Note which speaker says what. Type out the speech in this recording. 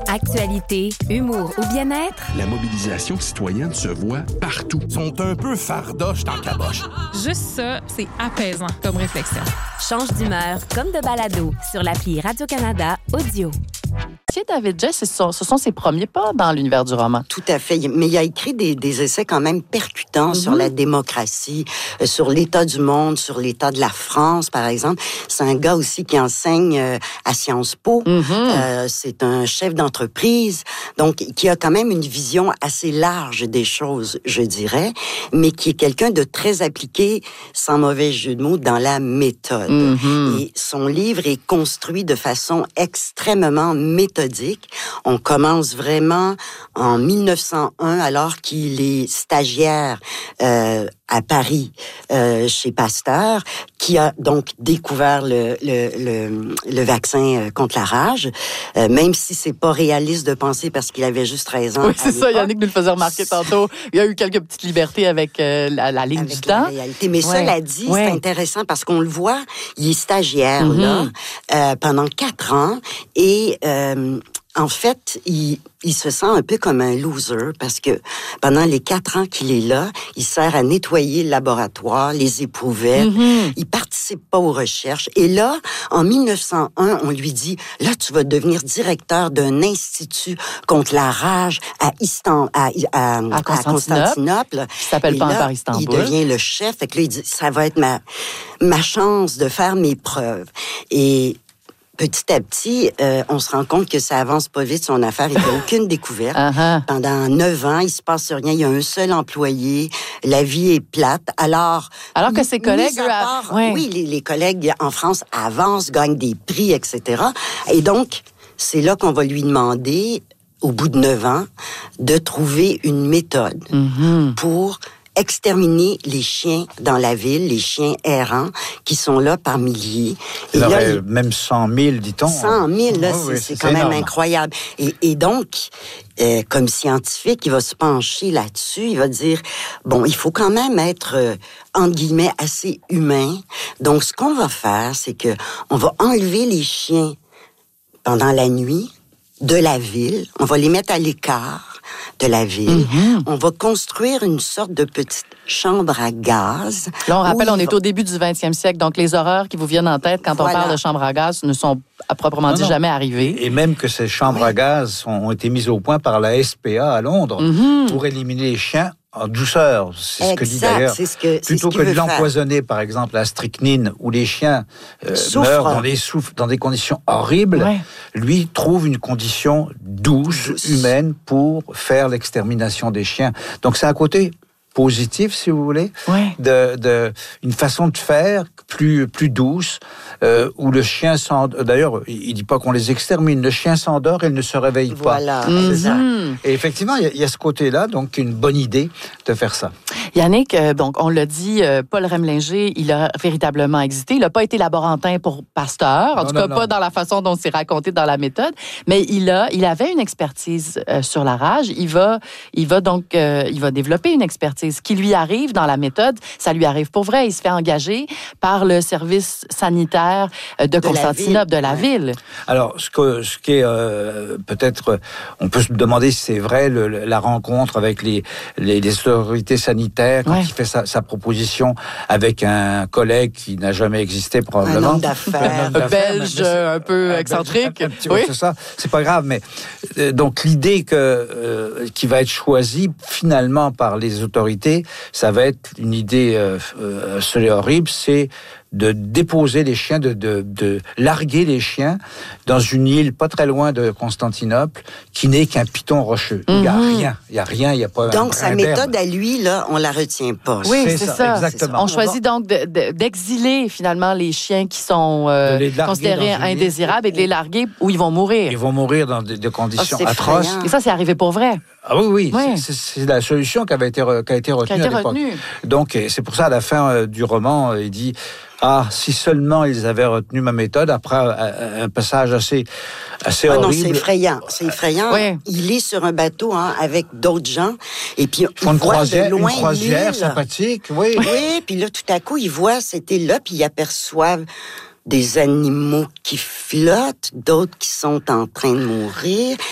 Speaker 1: Actualité, humour ou bien-être,
Speaker 2: La mobilisation citoyenne se voit partout.
Speaker 3: Ils sont un peu fardoches dans caboche.
Speaker 4: Juste ça, c'est apaisant comme réflexion.
Speaker 1: change d'humeur comme de balado sur l'appli Radio-Canada Audio.
Speaker 5: David Jess, ce sont ses premiers pas dans l'univers du roman.
Speaker 6: Tout à fait. Mais il a écrit des essais quand même percutants sur la démocratie, sur l'état du monde, sur l'état de la France, par exemple. C'est un gars aussi qui enseigne à Sciences Po. C'est un chef d'entreprise, donc qui a quand même une vision assez large des choses, je dirais, mais qui est quelqu'un de très appliqué, sans mauvais jeu de mots, dans la méthode. Et son livre est construit de façon extrêmement méthodique. On commence vraiment en 1901, alors qu'il est stagiaire à Paris chez Pasteur, qui a donc découvert le vaccin contre la rage, même si c'est pas réaliste de penser parce qu'il avait juste 13 ans.
Speaker 5: Oui, c'est ça, Yannick nous le faisait remarquer tantôt. Il y a eu quelques petites libertés avec la ligne du temps.
Speaker 6: Réalité. Mais cela dit, c'est intéressant parce qu'on le voit, il est stagiaire là pendant 4 ans et en fait, il se sent un peu comme un loser parce que pendant les 4 ans qu'il est là, il sert à nettoyer le laboratoire, les éprouvettes. Il participe pas aux recherches. Et là, en 1901, on lui dit, là, tu vas devenir directeur d'un institut contre la rage à Constantinople.
Speaker 5: Qui s'appelle pas encore Istanbul.
Speaker 6: Il devient le chef. Fait que là, il dit, ça va être ma chance de faire mes preuves. Et petit à petit, on se rend compte que ça avance pas vite, son affaire. Il n'y a aucune découverte. Pendant 9 ans, il se passe rien. Il y a un seul employé. La vie est plate. Alors
Speaker 5: que ses collègues...
Speaker 6: Oui, les collègues en France avancent, gagnent des prix, etc. Et donc, c'est là qu'on va lui demander, au bout de 9 ans, de trouver une méthode pour exterminer les chiens dans la ville, les chiens errants, qui sont là par milliers.
Speaker 7: Et là, même 100 000, dit-on.
Speaker 6: 100 000, là, c'est quand même incroyable. Et donc, comme scientifique, il va se pencher là-dessus, il va dire, bon, il faut quand même être, entre guillemets, assez humain. Donc, ce qu'on va faire, c'est que on va enlever les chiens pendant la nuit de la ville, on va les mettre à l'écart de la ville. On va construire une sorte de petite chambre à gaz.
Speaker 5: Là, on rappelle, on est au début du 20e siècle, donc les horreurs qui vous viennent en tête quand on parle de chambre à gaz ne sont à proprement dit jamais arrivées.
Speaker 7: Et même que ces chambres à gaz ont été mises au point par la SPA à Londres pour éliminer les chiens en douceur. C'est ce que dit d'ailleurs. Plutôt que de l'empoisonner, par exemple, à strychnine, où les chiens meurent dans des conditions horribles, lui trouve une condition douce, humaine, pour faire l'extermination des chiens. Donc c'est un côté positif, si vous voulez, une façon de faire plus douce, où le chien s'endort. D'ailleurs, il dit pas qu'on les extermine. Le chien s'endort et il ne se réveille pas.
Speaker 6: Voilà, exact.
Speaker 7: Et effectivement, il y a ce côté-là, donc une bonne idée de faire ça.
Speaker 5: Yannick, donc on l'a dit, Paul Remlinger, il a véritablement existé. Il n'a pas été laborantin pour Pasteur, en tout cas pas dans la façon dont c'est raconté dans la méthode, mais il avait une expertise sur la rage. Il va développer une expertise. Ce qui lui arrive dans la méthode, ça lui arrive pour vrai. Il se fait engager par le service sanitaire de Constantinople, de la ville.
Speaker 7: Alors, ce qui est peut-être, on peut se demander si c'est vrai, la rencontre avec les autorités sanitaires, quand il fait sa proposition avec un collègue qui n'a jamais existé probablement.
Speaker 6: Un homme d'affaires.
Speaker 5: Belge, un peu excentrique.
Speaker 7: C'est ça, c'est pas grave, mais donc l'idée qui va être choisie finalement par les autorités, ça va être une idée assez horrible, c'est de déposer les chiens, de larguer les chiens dans une île pas très loin de Constantinople, qui n'est qu'un piton rocheux. Il n'y a rien, il n'y a pas.
Speaker 6: Donc sa méthode à lui, là, on la retient pas.
Speaker 5: Oui, c'est ça.
Speaker 7: Exactement.
Speaker 5: On choisit donc d'exiler finalement les chiens qui sont considérés indésirables et de les larguer où ils vont mourir.
Speaker 7: Ils vont mourir dans des conditions atroces.
Speaker 5: Et ça, c'est arrivé pour vrai.
Speaker 7: Ah oui. C'est la solution qui a été retenue à l'époque. Donc, c'est pour ça, à la fin du roman, il dit... si seulement ils avaient retenu ma méthode, après un passage assez horrible.
Speaker 6: Non, c'est effrayant. Oui. Il est sur un bateau avec d'autres gens, et puis
Speaker 7: il voit de loin une croisière sympathique, oui.
Speaker 6: Oui, puis là, tout à coup, il voit cette île-là, puis il aperçoit des animaux qui flottent, d'autres qui sont en train de mourir.